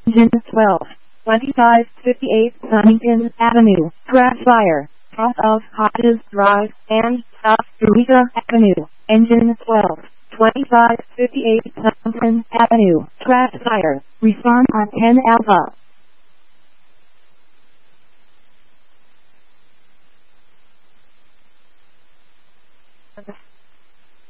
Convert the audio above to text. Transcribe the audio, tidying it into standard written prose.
Engine 12, 2558 Huntington Avenue, Crossfire, south of Hodges Drive, and South Eureka Avenue. Engine 12, 2558 Huntington Avenue, Crossfire. Respond on 10 Alpha.